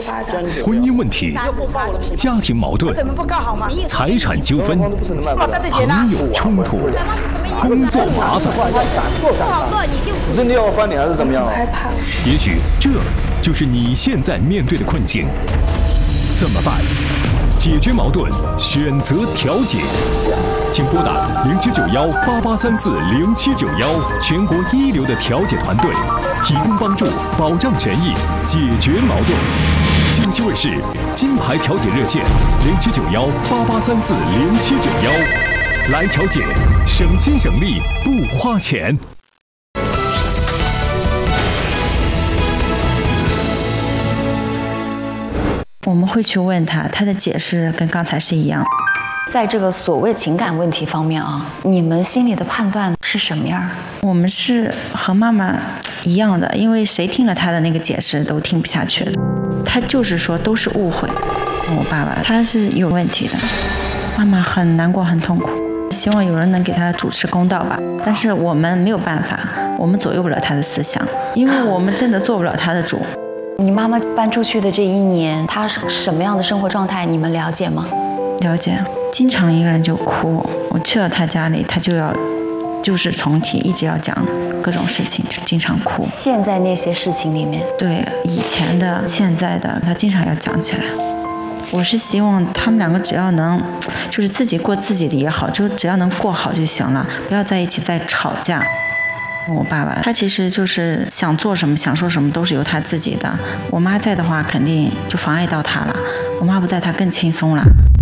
婚姻问题、家庭矛盾、财产纠纷、朋友冲突、工作麻烦， 你真的要翻脸还是怎么样？ 害怕。 也许这就是你现在面对的困境。怎么办？解决矛盾，选择调解。请拨打079188340791，全国一流的调解团队，提供帮助，保障权益，解决矛盾。江西卫视金牌调解热线079188340791，来调解，省心省力不花钱。 我们会去问他，他的解释跟刚才是一样。 在这个所谓情感问题方面啊，你们心里的判断是什么样？ 我们是和妈妈一样的，因为谁听了他的那个解释都听不下去的。他就是说都是误会，我爸爸他是有问题的，妈妈很难过很痛苦，希望有人能给他主持公道吧。但是我们没有办法，我们左右不了他的思想，因为我们真的做不了他的主。 你妈妈搬出去的这1年，她什么样的生活状态，你们了解吗？ 了解，经常一个人就哭。我去了她家里，她就是重提，一直要讲各种事情，就经常哭。 现在那些事情里面， 对以前的、现在的，她经常要讲起来。我是希望他们两个只要能，就是自己过自己的也好，就只要能过好就行了，不要在一起再吵架。我爸爸他其实就是想做什么想说什么都是由他自己的，我妈在的话肯定就妨碍到他了，我妈不在他更轻松了。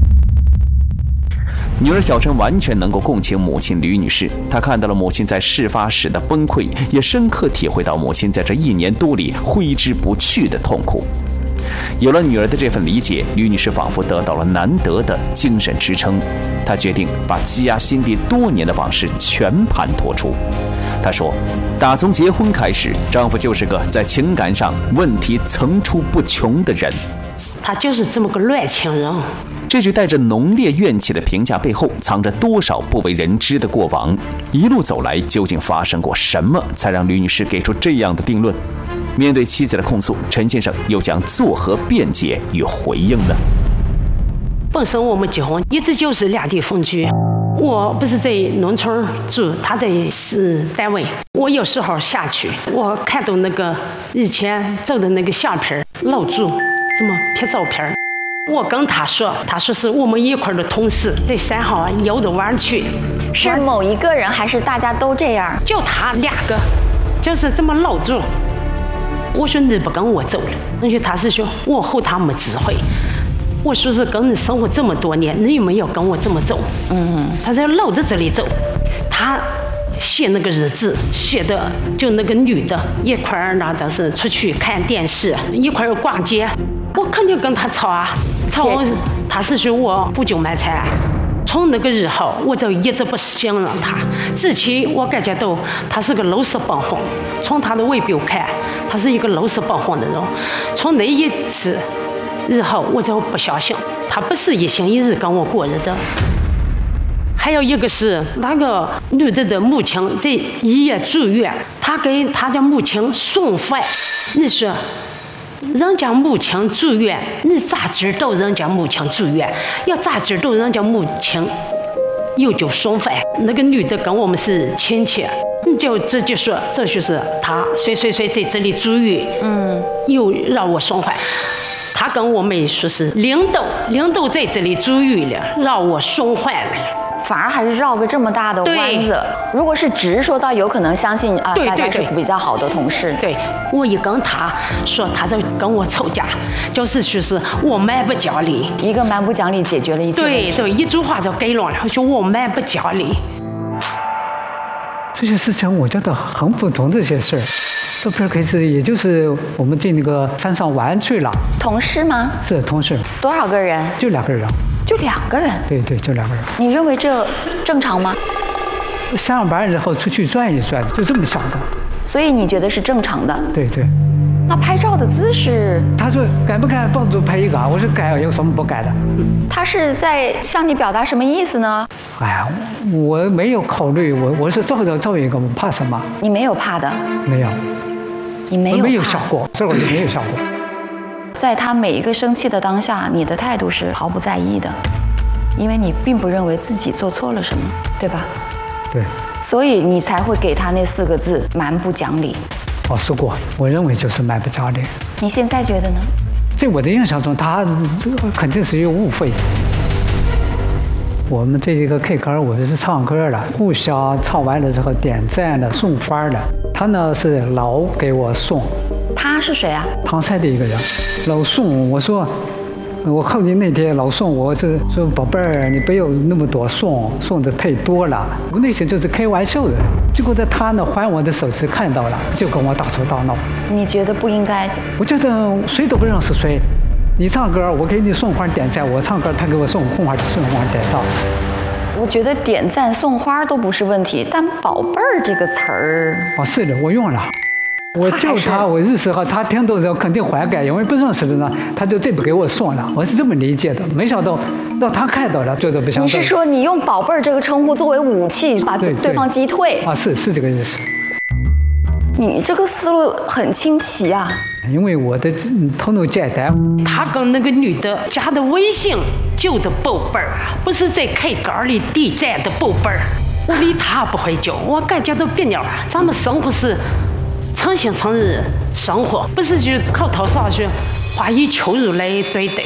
女儿小陈完全能够共情母亲吕女士，她看到了母亲在事发时的崩溃，也深刻体会到母亲在这1年多里挥之不去的痛苦。有了女儿的这份理解，吕女士仿佛得到了难得的精神支撑，她决定把积压心底多年的往事全盘托出。她说，打从结婚开始，丈夫就是个在情感上问题层出不穷的人， 他就是这么个乱情人。 这句带着浓烈怨气的评价背后，藏着多少不为人知的过往？一路走来，究竟发生过什么，才让吕女士给出这样的定论？面对妻子的控诉，陈先生又将作何辩解与回应呢？ 本身我们结婚一直就是两地分居，我不是在农村住，他在市单位。我有时候下去，我看到那个以前照的那个相片露住这么拍照片，我跟他说是我们一块的同事，在3号游着玩去。 是某一个人还是大家都这样？ 就他2个，就是这么露住。我说你不跟我走了，而且他是说我后他没智慧。我说是跟你生活这么多年，你有没有跟我这么走？他在搂着这里走。他写那个日子，写的就那个女的一块儿呢，就是出去看电视，一块儿逛街。我肯定跟他吵啊，吵。他是说我不久买菜。从那个日后，我就一直不信任他。之前我感觉到他是个老实本分，从他的外表看，他是一个老实本分的人。从那一次日后，我就不相信他不是一心一意跟我过日子。还有一个是那个女的母亲在医院住院，他给他的母亲送饭。你说人家母亲住院，你咋知道人家母亲住院？要咋知道人家母亲又就送饭？那个女的跟我们是亲戚，你就直接说这就是他谁在这里住院，又让我送饭。他跟我们说是领导在这里住院了，让我送饭了。 反而还是绕个这么大的弯子。如果是直说，倒有可能相信啊，大家是比较好的同事。 对，我一跟他说，他就跟我吵架，就是说是我蛮不讲理， 一个蛮不讲理解决了一切。 对，一句话就给了，说我蛮不讲理。 这些事情我觉得很普通，这些事儿。这片可是也就是我们进那个山上玩去了。 同事吗？ 是同事。 多少个人？ 就2个人。 就2个人？ 对，就2个人。 你认为这正常吗？ 上班然后出去转一转，就这么想的。 所以你觉得是正常的？ 对。 那拍照的姿势？ 他说改不改帮助拍一个啊？我说改，有什么不改的？ 他是在向你表达什么意思呢？ 哎呀，我没有考虑，我说照一个，我怕什么？ 你没有怕的？ 没有。 你没有？ 没有想过，这我就没有想过。 在他每一个生气的当下，你的态度是毫不在意的，因为你并不认为自己做错了什么，对吧？ 对。 所以你才会给他那4个字“蛮不讲理”。 我说过，我认为就是蛮不讲理。 你现在觉得呢？ 在我的印象中，他肯定是有误会。我们这个 K 歌，我们是唱歌的，互相唱完了之后点赞的、送花的。他呢是老给我送。 他是谁啊？ 唐山的一个人，老送我说，我看你那天老送我，是说宝贝儿，你不要那么多送的太多了。我内心就是开玩笑的。结果他呢还我的手机看到了，就跟我大吵大闹。 你觉得不应该？ 我觉得谁都不认识谁。你唱歌，我给你送花点赞；我唱歌，他给我送花点赞。 我觉得点赞送花都不是问题，但“宝贝儿”这个词儿， 是的，我用了。我叫他，我日时候他听到之后肯定还改，因为不认识的呢，他就这不给我送了。我是这么理解的，没想到让他看到了，觉得不相对。 你是说你用“宝贝儿”这个称呼作为武器，把对方击退？ 是这个意思。 你这个思路很清奇啊。 因为我的头脑简单。 他跟那个女的加的微信就是宝贝儿，不是在 K 歌里点赞的宝贝儿。我理他不会叫，我感觉到别扭。咱们生活是诚心诚意生活，不是就口头上去花言巧语来对待。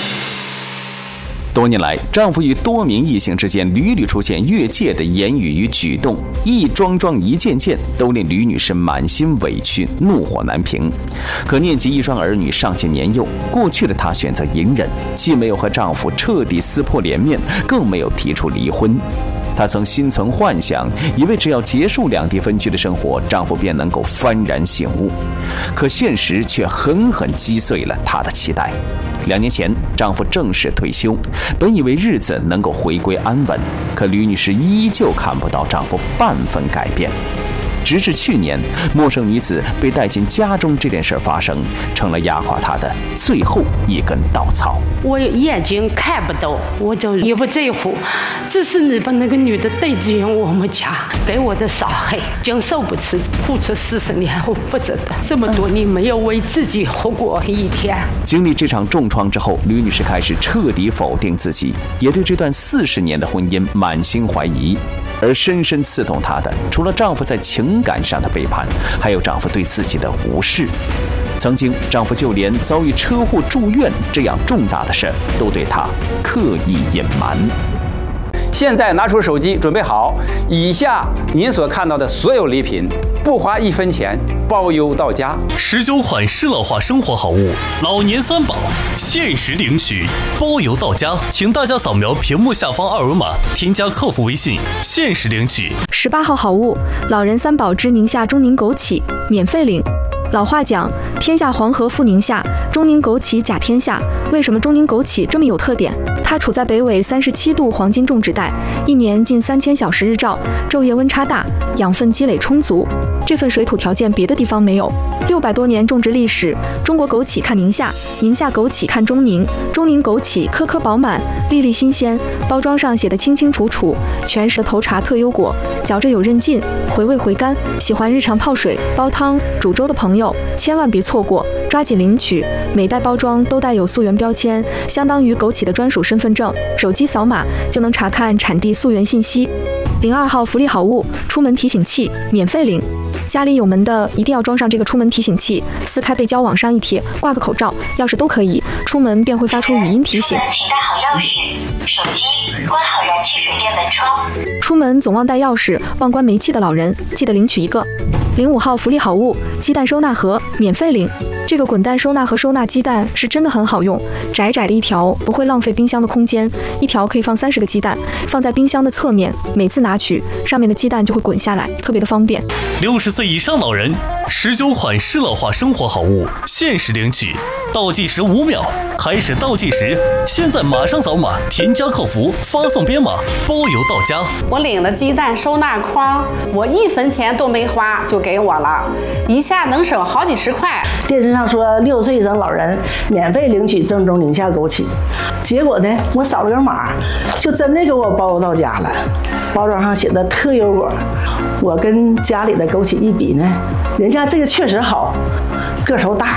多年来，丈夫与多名异性之间屡屡出现越界的言语与举动，一桩桩一件件都令吕女士满心委屈，怒火难平。可念及一双儿女尚且年幼，过去的她选择隐忍，既没有和丈夫彻底撕破脸面，更没有提出离婚。她曾心存幻想，以为只要结束两地分居的生活，丈夫便能够幡然醒悟。可现实却狠狠击碎了她的期待。2年前，丈夫正式退休，本以为日子能够回归安稳，可吕女士依旧看不到丈夫半分改变。直至去年，陌生女子被带进家中这件事发生，成了压垮她的最后一根稻草。 我眼睛看不到，我就也不在乎，只是你把那个女的带进我们家，给我的伤害经受不起，付出40年，我不值得这么多年没有为自己活过一天。 经历这场重创之后，吕女士开始彻底否定自己，也对这段40年的婚姻满心怀疑。而深深刺痛她的，除了丈夫在情感上的背叛，还有丈夫对自己的无视。曾经，丈夫就连遭遇车祸住院这样重大的事都对她刻意隐瞒。 现在拿出手机，准备好，以下您所看到的所有礼品，不花1分钱，包邮到家。 19款适老化生活好物，老年3宝，限时领取，包邮到家。请大家扫描屏幕下方2维码，添加客服微信，限时领取。 18号好物，老人3宝之宁夏中宁枸杞，免费领。老话讲，天下黄河复宁夏，中宁枸杞甲天下。为什么中宁枸杞这么有特点？它处在北纬37度黄金种植带，一年近3000小时日照，昼夜温差大，养分积累充足。这份水土条件别的地方没有。600多年种植历史，中国枸杞看宁夏，宁夏枸杞看中宁。中宁枸杞颗颗饱满，粒粒新鲜，包装上写的清清楚楚，全舌头茶特优果，嚼着有韧劲，回味回甘。喜欢日常泡水、煲汤、煮粥的朋友千万别错过，抓紧领取。每袋包装都带有溯源标签，相当于枸杞的专属身份证，手机扫码就能查看产地溯源信息。02号福利好物，出门提醒器，免费领。家里有门的一定要装上这个出门提醒器，撕开背胶往上一贴，挂个口罩、钥匙都可以，出门便会发出语音提醒。 请带好钥匙、手机，关好燃气水电门窗。 出门总忘带钥匙、忘关煤气的老人，记得领取一个。05号福利好物，鸡蛋收纳盒，免费领。这个滚蛋收纳盒收纳鸡蛋是真的很好用，窄窄的一条不会浪费冰箱的空间，一条可以放30个鸡蛋，放在冰箱的侧面，每次拿取上面的鸡蛋就会滚下来，特别的方便。 60岁以上老人，19款适老化生活好物，限时领取，倒计时5秒，开始倒计时，现在马上扫码，添加客服，发送编码，包邮到家。 我领了鸡蛋收纳筐，我1分钱都没花就给我了，一下能省好几十块。 电视上说60岁以上老人免费领取正宗宁夏枸杞，结果呢，我扫了个码，就真的给我包邮到家了。包装上写的特优果，我跟家里的枸杞一比呢，人家这个确实好，个头大，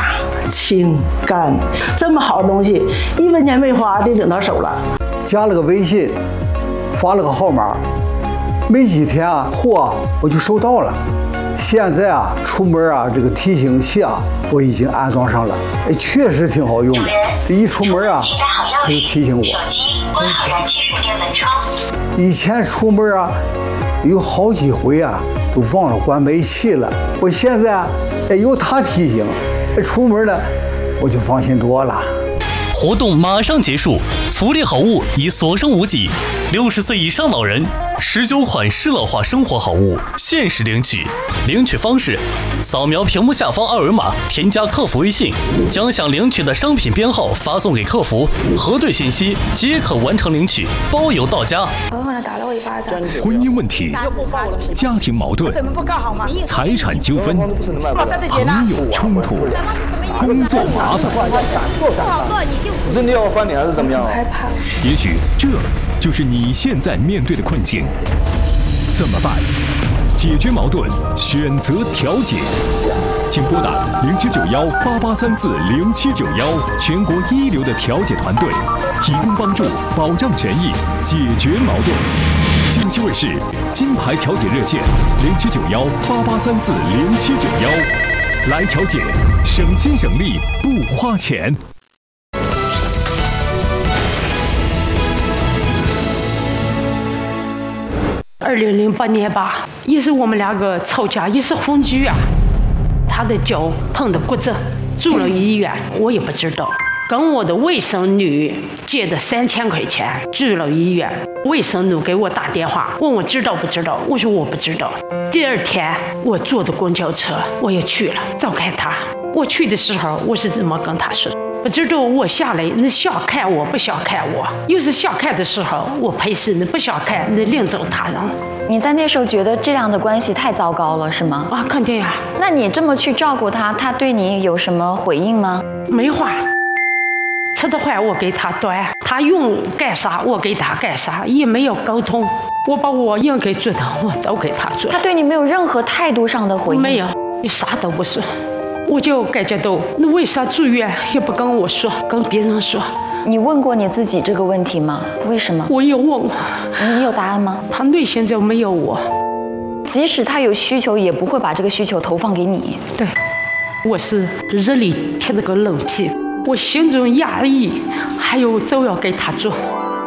情感，这么好的东西，1分钱没花就领到手了。 加了个微信，发了个号码，没几天啊，货我就收到了。现在啊，出门啊，这个提醒器啊，我已经安装上了，确实挺好用的。一出门啊，它就提醒我。 关好燃气水电门窗。 以前出门啊，有好几回啊，都忘了关煤气了。我现在有它提醒，出门呢，我就放心多了。 活动马上结束，福利好物已所剩无几。60岁以上老人19款适老化生活好物限时领取，领取方式：扫描屏幕下方2维码，添加客服微信，将想领取的商品编号发送给客服，核对信息即可完成领取，包邮到家。 婚姻问题、家庭矛盾、财产纠纷、朋友冲突、工作麻烦， 你真的要翻脸还是怎么样？ 也许这就是你现在面对的困境，怎么办？解决矛盾，选择调解，请拨打079188340791，全国一流的调解团队，提供帮助，保障权益，解决矛盾。江西卫视金牌调解热线079188340791，来调解，省心省力，不花钱。 2008年吧，也是我们两个吵架，也是分居啊。他的脚碰的骨折，住了医院，我也不知道。跟我的卫生女借的3000块钱，住了医院。卫生女给我打电话，问我知道不知道，我说我不知道。第2天我坐的公交车，我也去了找看他。我去的时候，我是怎么跟他说？不知道我下来，你想看我不想看我，又是想看的时候，我陪死；你不想看，你另走他人。 你在那时候觉得这样的关系太糟糕了，是吗？ 啊，肯定呀。 那你这么去照顾他，他对你有什么回应吗？ 没话。吃的饭我给他端，他用干啥我给他干啥，也没有沟通。我把我应该做的我都给他做。 他对你没有任何态度上的回应？ 没有，你啥都不说。我就感觉到，你为啥住院也不跟我说，跟别人说？ 你问过你自己这个问题吗？为什么？ 我有问。 你有答案吗？ 他内心就没有我。 即使他有需求，也不会把这个需求投放给你。 对，我是热里贴了个冷屁，我心中压抑，还有都要给他做。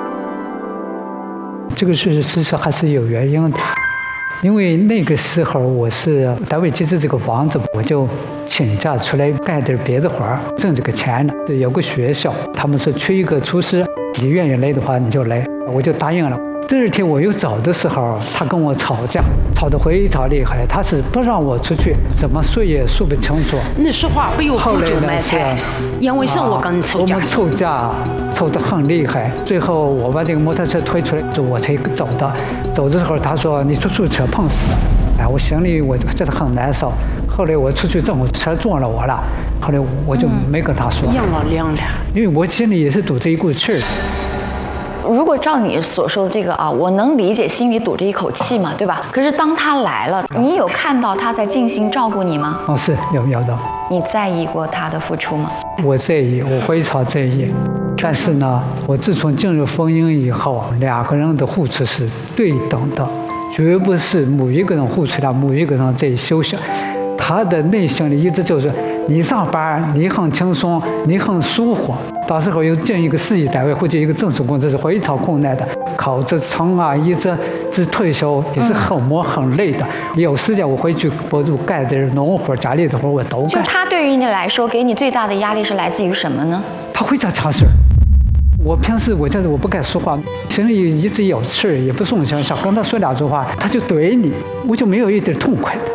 这个事实还是有原因的。因为那个时候我是单位集资这个房子，我就请假出来干点别的活儿，挣这个钱呢。有个学校，他们说缺一个厨师，你愿意来的话你就来，我就答应了。第2天我又走的时候，他跟我吵架，吵得非常厉害，他是不让我出去，怎么说也说不清楚。 你说话不由口就埋汰，因为是我跟你吵架， 我们吵架吵得很厉害，最后我把这个摩托车推出来，我才走的。走的时候他说你出租车碰死了，哎，我心里我真的很难受。后来我出去正好车撞了我了，后来我就没跟他说， 凉了， 因为我心里也是堵着一股气儿。 如果照你所说的这个啊，我能理解心里堵着一口气嘛，对吧？可是当他来了，你有看到他在尽心照顾你吗？ 哦，是有的。 你在意过他的付出吗？ 我在意，我非常在意。但是呢，我自从进入婚姻以后，2个人的付出是对等的，绝不是某一个人付出了，某一个人在休息。他的内心里一直就是你上班你很轻松，你很舒服，到时候又进一个事业单位或者一个正式工作是非常困难的，考这层啊一直退休也是很忙很累的。有时间我回去我就干点农活，家里的活我都干。 就他对于你来说，给你最大的压力是来自于什么呢？ 他非常强势。我平时我觉得我不敢说话，心里一直有气儿，也不松心，想跟他说2句话，他就怼你，我就没有一点痛快的。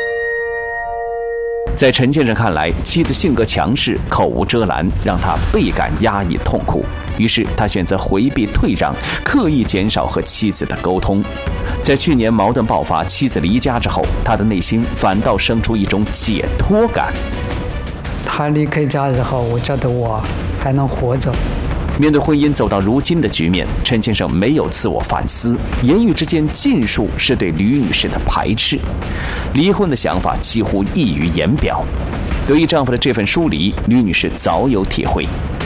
在陈先生看来，妻子性格强势，口无遮拦，让他倍感压抑痛苦。于是他选择回避退让，刻意减少和妻子的沟通。在去年矛盾爆发，妻子离家之后，他的内心反倒生出一种解脱感。 他离开家之后，我觉得我还能活着。 面对婚姻走到如今的局面，陈先生没有自我反思，言语之间尽数是对吕女士的排斥，离婚的想法几乎溢于言表。 对于丈夫的这份疏离，吕女士早有体会。